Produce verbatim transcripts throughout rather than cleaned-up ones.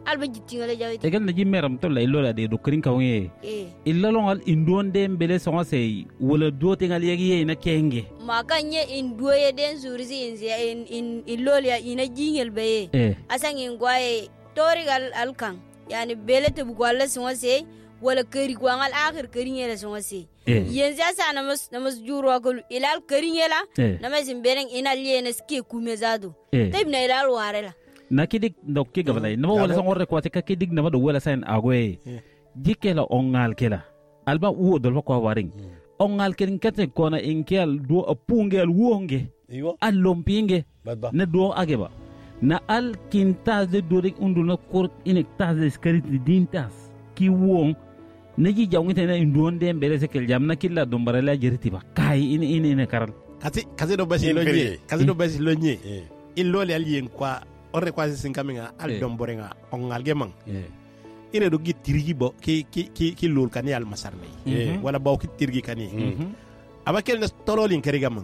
alba jitingale jawiti egal na jimeram to la ilola de do krin kawye eh illalon al indonde mbele songa sey wala dote ngal yegi na kenge makanye induoye den zurisi inzi in in ilolya ina jingel be eh asan ingwaye torigal alkan yani belete bugwala songa sey wala kari kwangal akhir kari ngela songa sey yenzi asa namas namas juro ko ilal kari ngela namas imbereng ina liene ski kumezado tibna ilal warela nakidik ndokki gabalay nama wala sangor ko te kakidik nama do wala sen agwe jikela ongal kela alba wo dol ko waring ongal ken kate kona inkel do apungel wonge al lompinge ne do ageba na al kintas de dorik unduna kor inek tas de skarit dintas ki won ne ji jawngite na indonde mbele sekel jamna killa do barala jeriti ba kay ini ini ne karal kasi kasi do basi loñe kasi do basi loñe il loli al yen kwa orre kwasi sinkaminga al domborenga ongal gemang ine do gitirgi bo ki ki ki ki lol kan yal masarne wala baw ki tirgi kan yi aba kel na tololin kari gamang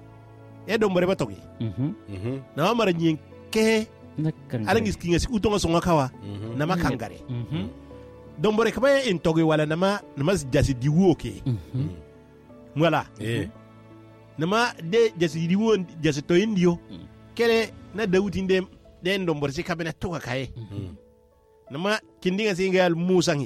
e dombore ba togi na mara nyin ke ala ngis kinga si utonga songa kawa na makangare dombore kaba en togi wala nama nama jasi diwoke wala nama de jasi diwo jasi to indio kele na dawuti ndem den dombor si kabena toka kaye nama kindinga singal musangi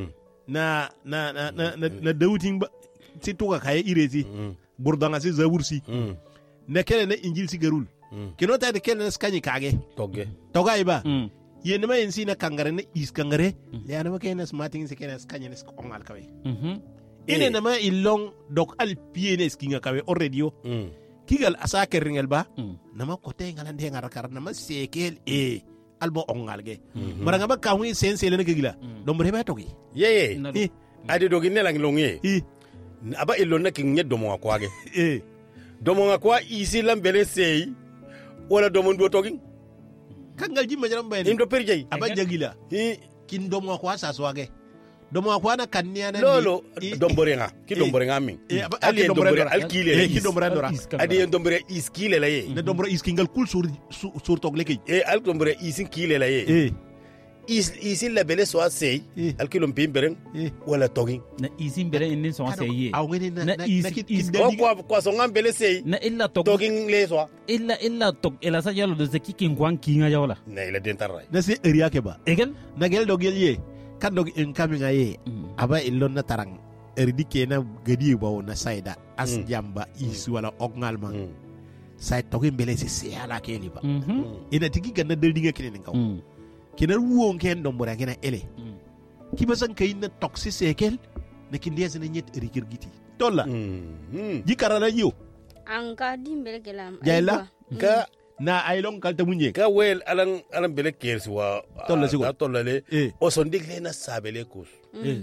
na na na na na dawuti si toka kaye irezi burdanga si zawursi na kele na injil si garul kino ta de kele na skani kage toge toga iba ye nama ensi na kangare na is kangare ya nama kele na smarting si kele na skani na ongal kawe ine nama ilong dok al piene skinga kawe already yo kigal asake ringel ba nama kote ngalande ngarakar nama sekel e albo ongalge maranga ba kawni sensele ne gila dombre ba togi ye ye ade dogi ne lang longe aba ilonna kin nye domo kwa ge e domo kwa isi lambele sei wala domo ndo togi kangal jimma jaram bayni indo perjey aba jagila kin domo kwa saswage domo kwa na kannia na lolo dombore nga ki dombore nga min ali dombore al kile ki dombore ndora adi dombore is kile la ye ne dombore is kingal kul sur sur tok lekay e al dombore is kile la ye e is is la bele so asay al kilo pimbereng wala togi na isin bere inin so asay aw ngene na na is ko ko ko so ngam bele sey na illa tok togi le so illa illa tok ila sa yalo de kikin kwan kinga yawla na ila dentaray na se eriya ke ba egal na gel dogel ye kan dog in kaminga ye aba illon na tarang erdi kena gadi bawo na saida as jamba isu wala ognal man sai togi mbele se se ala keli ba ina tigi ganna deldinga kene ngaw kena wuon ken dombora kena ele ki basan kay na toxi sekel na kindiya sene nyet eri kirgiti tolla ji karana yo anka dimbele kelam jayla ka na aylon kalta munye ka wel alan alan bele kersi wa tolla sigo tolla le o son digle na sabele kus eh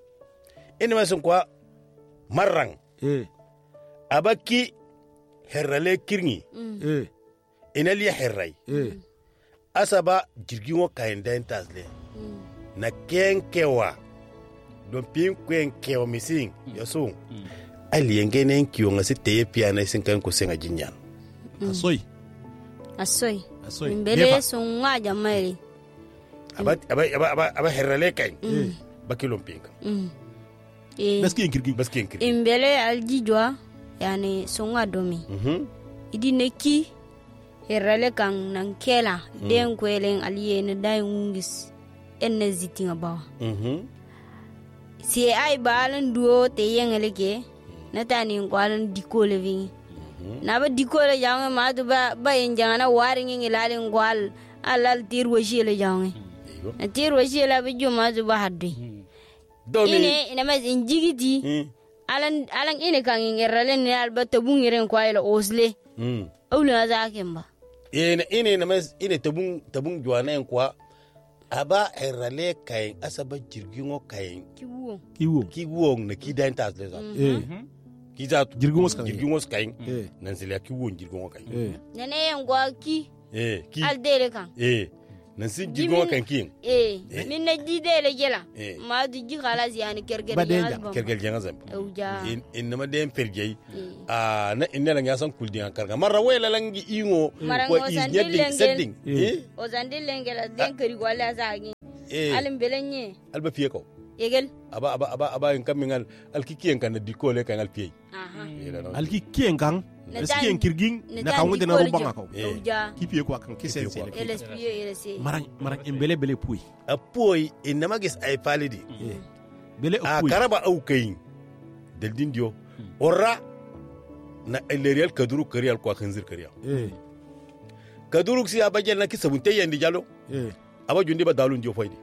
ene mason kwa marrang eh abaki herrale kirngi eh ina li herray eh asaba jirgingo kainda entasle na kenkewa don pin kwen kewa missing yosun ali ngene nkiyo ngasi teye piana isinkan ko senga jinyan asoy asoy asoy mbele sunga jamari aba aba aba aba herrale kain bakilon pinka eh baskin kirgi baskin kirgi imbele aljijwa yani sunga domi mhm idi neki herrale kan nan kela den kwelen aliye ne dai ngis enne zitinga ba mhm si ai balan duo te yengeleke natani ngwalan dikole vingi na ba dikole jange ma do ba ba enjana waringi ngilale ngwal alal tir wajile jange na tir wajile ba juma do ba hadde ine ina ma injigiti alan alan ine kan ngerale ne alba tabungiren kwaila osle mhm awla zakemba ine ine na mas ine tabung tabung juana en kwa aba herrale kain asaba jirgingo kain kiwo kiwo kiwo na kidantas le za eh kiza jirgingo kain jirgingo kain eh nan sele kiwo jirgingo kain eh nene ngwa ki eh ki aldele kan eh nan si jirgingo kain kin eh minna didele jela ma du ji khalas yani kergel Badenja. kergel janga zam awja in in nama den perjey ah na inna nga san kuldi an karga marra wela langi ingo Marango is sandil setting lengel. setting eh o zandile ngela den keri gwala zagi alim belenye alba fiye ko egel aba aba aba aba en kamingal alkikiyen kan dikole kan alfiye aha alki kien kan skien kirgin na kan wede na rubanga ko ja kipiye ko kan kisen sele elespie elese maran maran embele bele pui apoy inama gis ay palidi bele a pui karaba au kayin del dindio orra na elerial kaduru karial ko khanzir kariya eh kaduru si abajel na kisabunte yendi jalo eh aba jundi ba dalun dio foydi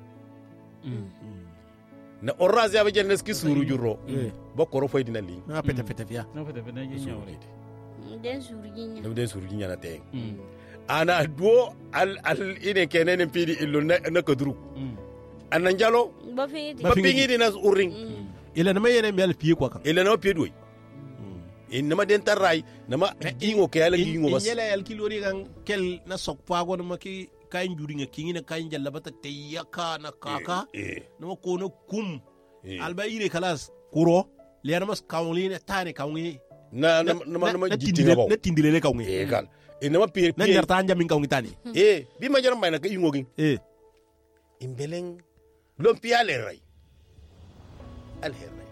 na orra si abajel na skisuru juro eh ba koro foydi na li na pete pete via no fete fete je nyawre den surginya na den suru jinya na te ana duo al al ine kenene pidi illo na, na kaduru anan jalo ba fi Ba ba pingi di na urring ila na mayene mbel piye ko kan ila na piedoi in nama den tarai nama ingo ke ala ingo bas yela yal kilori kan kel na sok pago na maki kain juri nga kingi na kain jalla bata tayaka na kaka na ko no kum alba ire kalas kuro le na mas kaunli na tane kaungi na na na na jitinga ba na tindile le kaungi e gal in nama pier na pier nyarta anja min kaungi tani e bi ma jaram bayna ka ingo gin eh imbeleng lom piale ray al heray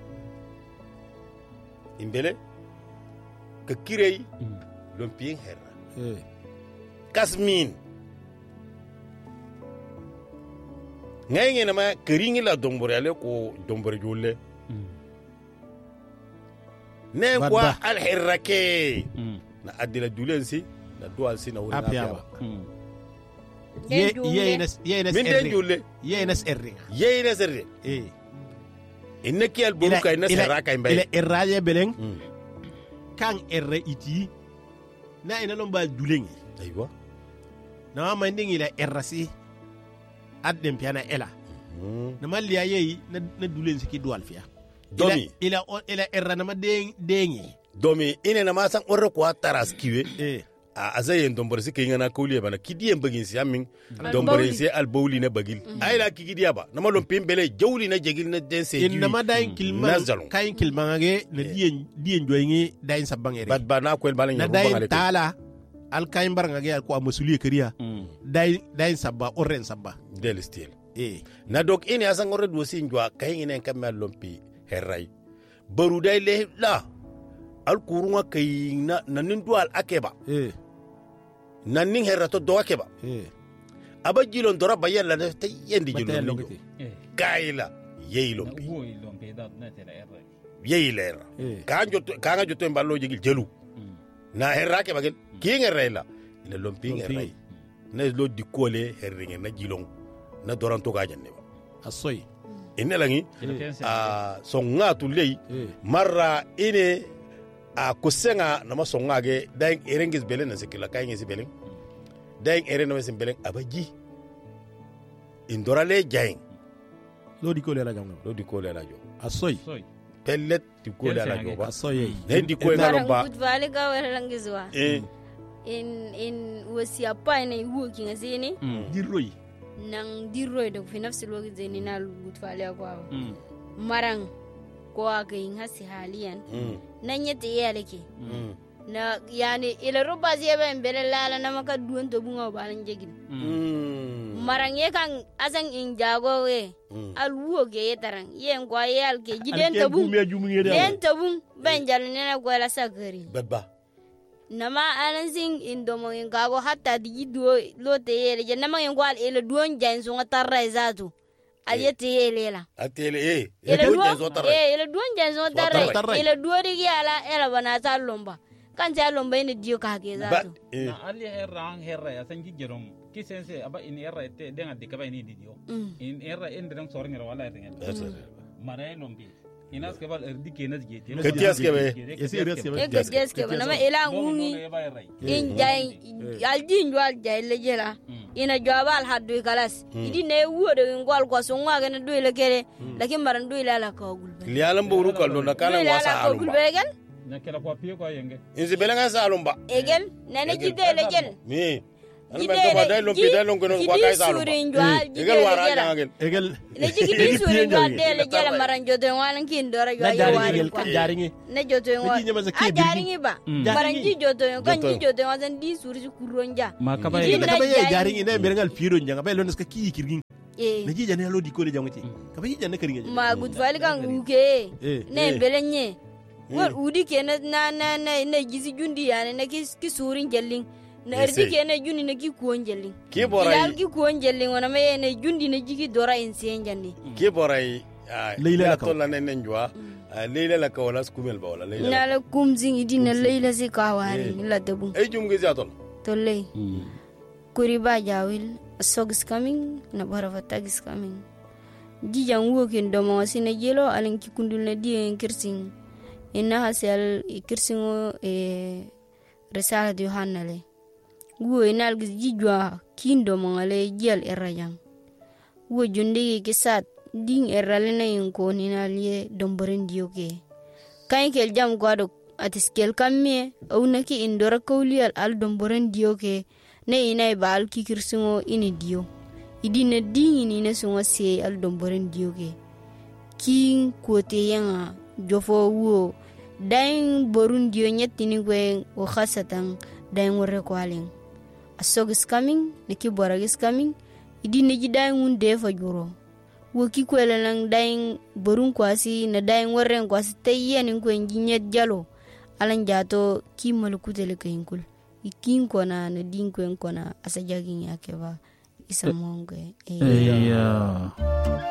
imbele ka kirey lom pien herra eh kasmin ngay na ma keringi la dombore ale ko dombore jolle ne kwa al herrake na adila julensi na dual si na wuri na apiaba Den ye jumle. ye nas ye nas min den julle ye nas erri yeyna serre eh inna kiyal boru kay na seraka ila mbay erraje beleng kan erre iti na ina lomba dulengi aywa na ma ndingi la errasi adem piana ela na malliya yeyi na na dulen siki dual fiya Domi. ila ila ila erra na ma den dengi domi ine na ma san orre ko taras kiwe eh a azayen dombore si kay ngana kawliye bana kidiyen bagin si amin dombore si al bawli na bagil ay la kidiya ba na malom pimbele jawli na jegil na den se in na ma dain kilma nazalon kain kilma ngage na dien dien joyingi dain sabang ere bad ba na ko balan na ya dain bangale tala al kain bar ngage al ko amasuliye kariya dain dain sabba orren sabba del stil eh na dok ine asan orre do si njwa kay ine kamel lompi herray baru dai le la al kurunga kay na nanin dual akeba eh nanin herrato do akeba eh aba jilon dora bayalla na tay yendi batay jilon longiti kayla yeyi lompi wo ilon pe da na tela erre yeyi lera eh ka joto ka nga joto mballo jigil jelu na herra ke bagel ki ngerela ila lompi ngeray na lo dikole herringe na jilon na doran to ga janne ba asoy ine langi a songa tu lei eh marra ine a kusenga na ma songa ge daing erengis belen na sekila kaingi si belen daing eren na sin belen abaji indora le jaing lo di ko le la jangam lo dikole la jo asoy soy pellet dikole la jo ba asoy ne dikole na Marang ba good vale ga wala langizwa eh in in wasi apa ina iwu kinga zini dirroy nang dirroy da fi nafsi logi zini na good vale kwa marang ko aga yin hasi haliyan nan yete yalake na yani ila roba zai ben bele lala na maka duwan to bunga balan jegin marang ye kan asan in jago we al wo ge yetaran yen kwa ye al ke jiden to bun den to bun ben jal ne na gola sagari badba nama alan sing in domo in gago hatta di do lo te yele je nama en gwal ele duon jan so ngatarra zatu al yete yele la atele eh ele ko duon je so tarra eh ele duon jan so tarra. tarra ele duo di ala ele bana ta lomba kan ta lomba ina dio ka ke ba zatu eh na ali herra herra ya san jigerom kisense aba in herra te denga de kaba ni didio in herra en den sorngira wala ringen mare lombi inas ke bal erdi kenas gete Ke tias ke be? Yes, yes, yes. e ke deske nama ela ngumi in jay al din jwal jay le jela ina jwabal haddu kalas idi ne wudo ngol ko so ngwa gana do le kere lakin maran do ila la ko gulbe lialam buru kallo na kala do ila wasa la ko alumba gulbe gel na kala ko piyo ko yenge inzi belanga sa alumba egel nane jide le gel mi an Jide ba ba le- dai lompi ji- dai longo no jidi kwa kai sa alumba surin jwal jide egal le wara jela jangagel egel le jigi di surin jwal de le jela maran jodo walan kin dora na jwa jari wari egel ko kan jaringi ne joto Ni ngo jinya masa a ke jaringi ba maran ji joto ngo kan ji joto ngo san di suri kuronja ma kaba Jidi na na kaba ye jai- jaringi na berengal piro njanga ba lo ska ki kirgin eh na jija ne lo dikole janguti ka ba jija ne kari ma gud fali kan uke ne belenye wal udi ke na na na na gizi jundi yana na ki ki surin jellin na erdi ke na jundi na ki kuon jellin ki borai ilal ki kuon jellin wana me ne jundi na jigi dora insen janni ki borai leila to la ne njwa leila la ka wala skumel ba wala leila na la kumzing idina leila si ka wari la dabu ay jum gizi atol to lay kuriba jawil sog is coming na barava tag is coming jijan wokin domo sina jelo alen ki kundul na die kirsin inna hasel kirsingo e risala de yohanna le wo inal giz jijwa kindo mangale jel erayang wo junde ke sat ding eralena yin ko ninalye domboren dioke kain kel jam gwado atis kel kamme au naki indora kawlial al domboren dioke ne ina bal ki kirsingo ini dio idina dingi ni na sunga se al domboren dioke king kote yanga jofo wo dain borun dio nyeti ni gwe o khasatan dain wore kwalin asog is coming neki borag is coming idina ji dain un de fa juro wo ki kwela lang dain borun kwasi na dain wore kwasi tayyen ko nyet jalo alan jato ki malukutele kayinkul ikin kona na din kona asajagin yake ba isa monge eh